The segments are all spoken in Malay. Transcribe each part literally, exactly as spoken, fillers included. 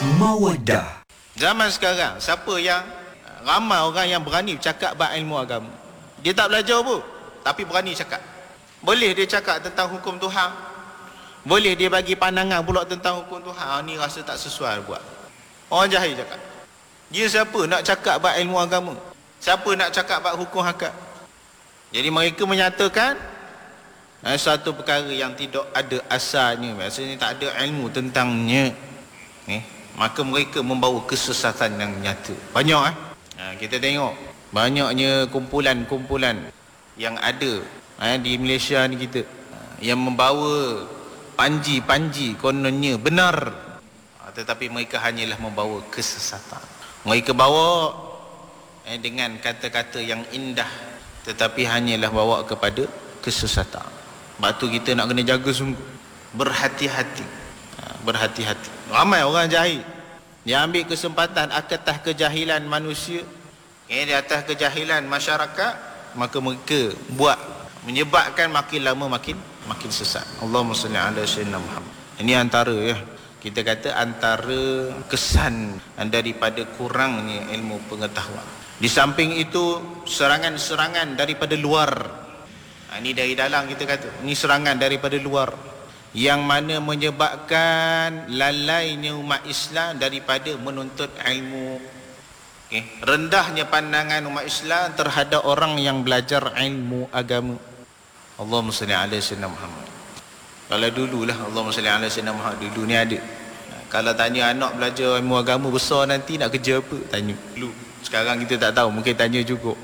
Mawadah. Zaman sekarang, siapa yang ramai orang yang berani bercakap bab ilmu agama. Dia tak belajar pun, tapi berani cakap. Boleh dia cakap tentang hukum Tuhan, boleh dia bagi pandangan pula tentang hukum Tuhan. Ha, ni rasa tak sesuai buat. Orang jahil cakap. Dia siapa nak cakap bab ilmu agama? Siapa nak cakap bab hukum akad? Jadi mereka menyatakan eh, satu perkara yang tidak ada asalnya, maksudnya tak ada ilmu tentangnya, eh, maka mereka membawa kesesatan yang nyata. Banyak eh? Ha, kita tengok banyaknya kumpulan-kumpulan yang ada eh, di Malaysia ni kita, yang membawa panji-panji kononnya benar, tetapi mereka hanyalah membawa kesesatan. Mereka bawa eh, dengan kata-kata yang indah, tetapi hanyalah bawa kepada kesesatan. Sebab tu kita nak kena jaga sungguh, berhati-hati, berhati-hati. Ramai orang jahil, dia ambil kesempatan atas kejahilan manusia, eh, di atas kejahilan masyarakat, maka mereka buat, menyebabkan makin lama makin makin sesat. Allahumma salli ala sayyidina Muhammad. Ini antara ya, kita kata antara kesan daripada kurangnya ilmu pengetahuan. Di samping itu, serangan-serangan daripada luar. Ha, ini dari dalam kita kata, ini serangan daripada luar, yang mana menyebabkan lalainya umat Islam daripada menuntut ilmu. Okay. Rendahnya pandangan umat Islam terhadap orang yang belajar ilmu agama. Allahumma salli ala sayyidina Muhammad. Kalau dululah, Allahumma salli ala sayyidina Muhammad, dulu ni ada. Kalau tanya anak belajar ilmu agama besar nanti nak kerja apa? Tanya dulu. Sekarang kita tak tahu, mungkin tanya juga.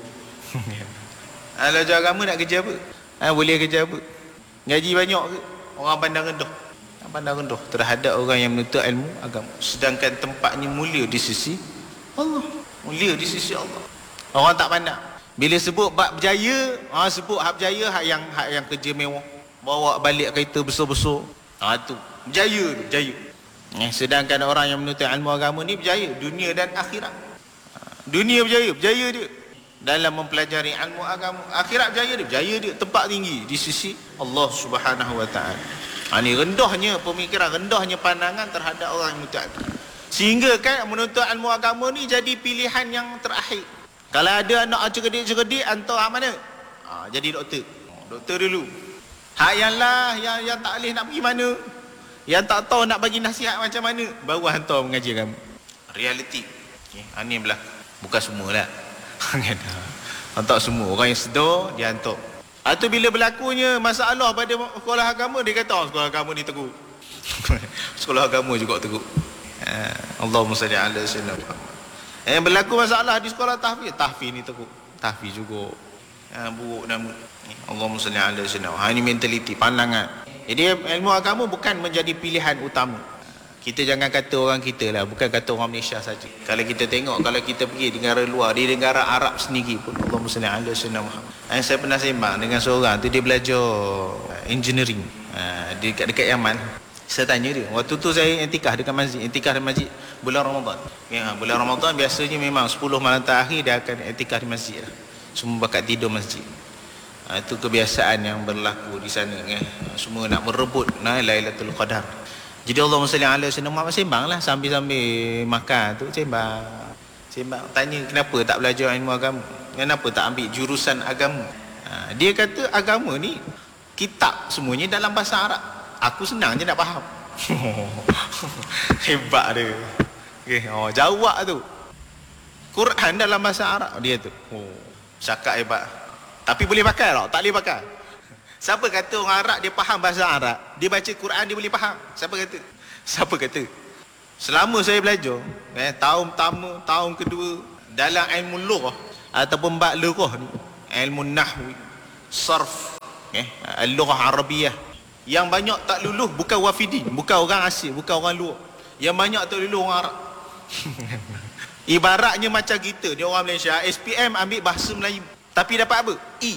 Belajar agama nak kerja apa? Ha, boleh kerja apa? Gaji banyak ke? Orang pandang rendah. Pandang rendah terhadap orang yang menuntut ilmu agama. Sedangkan tempatnya mulia di sisi Allah. Mulia di sisi Allah. Orang tak pandang. Bila sebut bab berjaya, ha, sebut hak berjaya, hak yang hak yang kerja mewah, bawa balik kereta besar-besar. Ha, tu berjaya tu, berjaya. Eh, sedangkan orang yang menuntut ilmu agama ni berjaya dunia dan akhirat. Ha, dunia berjaya, berjaya dia dalam mempelajari ilmu agama. Akhirat berjaya dia, berjaya dia, tempat tinggi di sisi Allah Subhanahu wa taala. Ha, ni rendahnya pemikiran, rendahnya pandangan terhadap orang yang menuntut agama. Sehingga kan menuntut ilmu agama ni jadi pilihan yang terakhir. Kalau ada anak cerdik-cerdik, hantar hak mana? Ha, jadi doktor. Doktor dulu. Hak yang lah, yang, yang tak boleh nak pergi mana, yang tak tahu nak bagi nasihat macam mana, baru hantar mengaji agama. Reality. Okay. Ha, ni berlaku. Bukan semualah. Hantar semua. Orang yang sedar, dia hantar. Atau bila berlakunya masalah pada sekolah agama, dia kata, oh, sekolah agama ni teruk. Sekolah agama juga teruk. Ha, Allahumma salli ala sayyidina Muhammad. Eh, berlaku masalah di sekolah tahfiz, tahfiz ni teruk, tahfiz juga ha, buruk nama. Allahumma salli ala sayyidina. Ha, ini mentaliti, pandangan. Jadi ilmu agama bukan menjadi pilihan utama. Kita jangan kata orang kita lah, bukan kata orang Malaysia saja. Kalau kita tengok, kalau kita pergi di negara luar, di negara Arab sendiri pun, Allahumma salli ala sayyidina Muhammad. Ha, saya pernah sembang dengan seorang tu, dia belajar engineering ha, dekat dekat Yaman. Saya tanya dia, waktu tu saya intikah dekat masjid, intikah di masjid bulan Ramadan. Ya, bulan Ramadan biasanya memang sepuluh malam terakhir dia akan intikah di masjid lah. Semua bakat tidur masjid. Ha, itu kebiasaan yang berlaku di sana. Ya. Semua nak merebut nah, Lailatul Qadar. Jadi Allahumma salli ala sayyidina Muhammad, sembang lah sambil-sambil makan tu, sembang. Sembang, tanya kenapa tak belajar ilmu agama? Kenapa tak ambil jurusan agama? Ha, dia kata agama ni kitab semuanya dalam bahasa Arab. Aku senang je nak faham. Hebat dia. Okay, oh, jawab tu. Quran dalam bahasa Arab dia tu. Oh, cakap hebat. Tapi boleh pakai tak? Tak boleh pakai. Siapa kata orang Arab dia faham bahasa Arab, dia baca Quran dia boleh faham? Siapa kata? Siapa kata? Selama saya belajar, eh, tahun pertama, tahun kedua dalam ilmu lughah ataupun bab lughah ni, ilmu nahwi, sarf, eh, al-lughah Arabiyah, yang banyak tak luluh bukan wafidin, bukan orang asing, bukan orang luar. Yang banyak tak luluh orang Arab. Ibaratnya macam kita, dia orang Malaysia, S P M ambil bahasa Melayu, tapi dapat apa? E.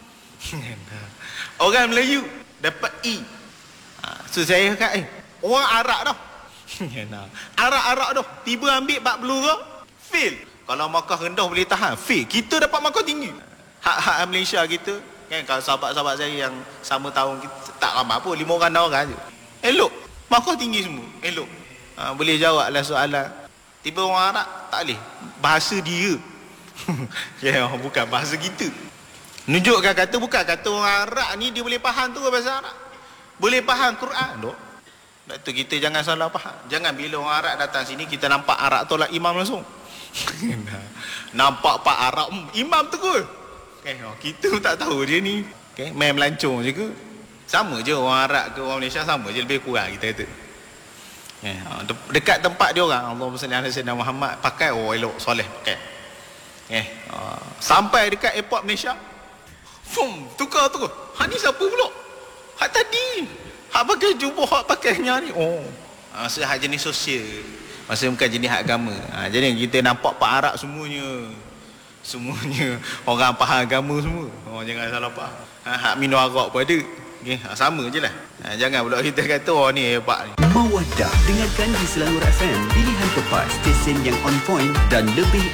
Orang Melayu dapat E. Ha, so saya kata, eh, orang Arab dah. Arab-Arab dah, tiba ambil bab pelura, fail. Kalau markah rendah boleh tahan, fail. Kita dapat markah tinggi. Hak-hak Malaysia kita, kan, kalau sahabat-sahabat saya yang sama tahun kita, tak ramai apa, lima orang, enam orang je. Elok, markah tinggi semua, elok. ha, boleh jawablah soalan. Tiba orang Arab tak boleh, bahasa dia. Ya, bukan bahasa kita. Nunjukkan kata bukan kata orang Arab ni dia boleh faham tu bahasa Arab. Boleh faham Quran dok. Sebab tu kita jangan salah faham. Jangan bila orang Arab datang sini kita nampak Arab tolak imam langsung. Nampak Pak Arab imam tu ke? Okay, oh, kita pun tak tahu dia ni. Okay, main melancong je ke? Sama je orang Arab ke orang Malaysia, sama je, lebih kurang kita kata. Okay, oh, dekat tempat dia orang Allahumma salli ala sayyidina Muhammad pakai oh elok soleh pakai. Okay, oh, sampai dekat airport Malaysia. Fum, tukar tu. Hak ni siapa pula? Hak tadi. Hak pakai jubah, hak pakai nyari. Oh. Maksud hak jenis sosial. Maksud bukan jenis hak agama. Ha, jadi kita nampak Pak Arab semuanya. Semuanya orang faham agama semua. Oh, jangan salah faham. Ha, hak minum arak pun ada. Okay, ha, sama je lah. Ha, jangan pula kita kata oh ni hebat ni. Mawaddah, dengarkan di Selangor F M. Pilihan tepat, stesen yang on point dan lebih